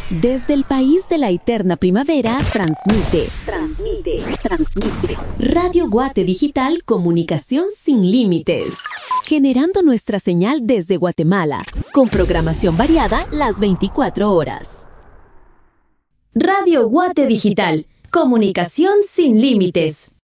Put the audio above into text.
Desde el país de la eterna primavera, transmite. Radio Guate Digital, comunicación sin límites. Generando nuestra señal desde Guatemala, con programación variada las 24 horas. Radio Guate Digital, comunicación sin límites.